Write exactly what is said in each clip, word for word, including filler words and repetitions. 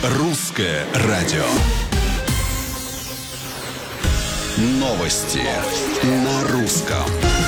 Русское радио. Новости на русском.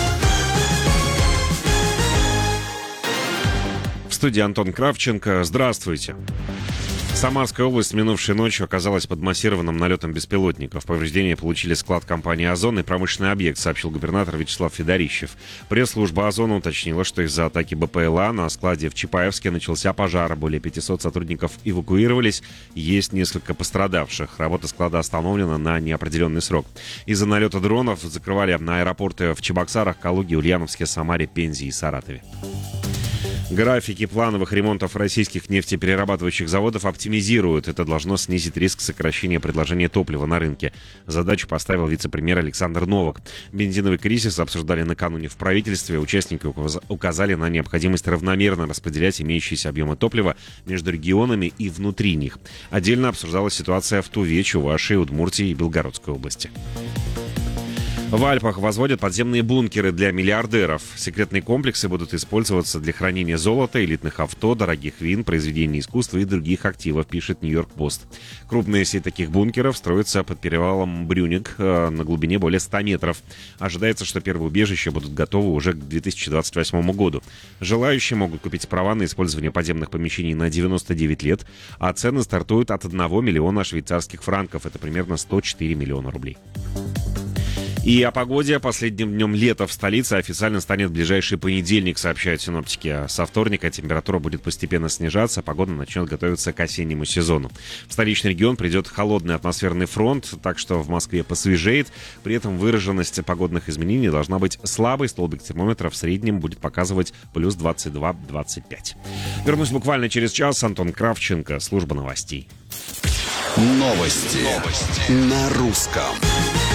В студии Антон Кравченко. Здравствуйте. Самарская область минувшей ночью оказалась под массированным налетом беспилотников. Повреждения получили склад компании «Озон» и промышленный объект, сообщил губернатор Вячеслав Федорищев. Пресс-служба «Озона» уточнила, что из-за атаки БПЛА на складе в Чапаевске начался пожар. Более пятисот сотрудников эвакуировались. Есть несколько пострадавших. Работа склада остановлена на неопределенный срок. Из-за налета дронов закрывали на аэропорты в Чебоксарах, Калуге, Ульяновске, Самаре, Пензе и Саратове. Графики плановых ремонтов российских нефтеперерабатывающих заводов оптимизируют. Это должно снизить риск сокращения предложения топлива на рынке. Задачу поставил вице-премьер Александр Новак. Бензиновый кризис обсуждали накануне в правительстве. Участники указали на необходимость равномерно распределять имеющиеся объемы топлива между регионами и внутри них. Отдельно обсуждалась ситуация в Туве, Чувашии, Удмуртии и Белгородской области. В Альпах возводят подземные бункеры для миллиардеров. Секретные комплексы будут использоваться для хранения золота, элитных авто, дорогих вин, произведений искусства и других активов, пишет Нью-Йорк-Пост. Крупная сеть таких бункеров строится под перевалом Брюник на глубине более ста метров. Ожидается, что первые убежища будут готовы уже к две тысячи двадцать восьмому году. Желающие могут купить права на использование подземных помещений на девяносто девять лет, а цены стартуют от одного миллиона швейцарских франков. Это примерно сто четыре миллиона рублей. И о погоде. Последним днем лета в столице официально станет ближайший понедельник, сообщают синоптики. Со вторника температура будет постепенно снижаться, погода начнет готовиться к осеннему сезону. В столичный регион придет холодный атмосферный фронт, так что в Москве посвежеет. При этом выраженность погодных изменений должна быть слабой. Столбик термометра в среднем будет показывать плюс двадцать два - двадцать пять. Вернусь буквально через час. Антон Кравченко, служба новостей. Новости, Новости. На русском.